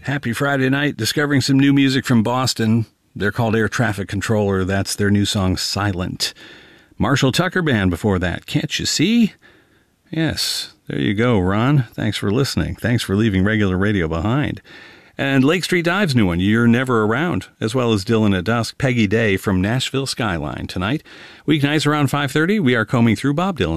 Happy Friday night, discovering some new music from Boston. They're called Air Traffic Controller. That's their new song, Silent. Marshall Tucker Band before that. Can't you see? Yes, there you go, Ron. Thanks for listening. Thanks for leaving regular radio behind. And Lake Street Dive's new one, You're Never Around, as well as Dylan at Dusk, Peggy Day from Nashville Skyline tonight. Weeknights around 5:30, we are combing through Bob Dylan.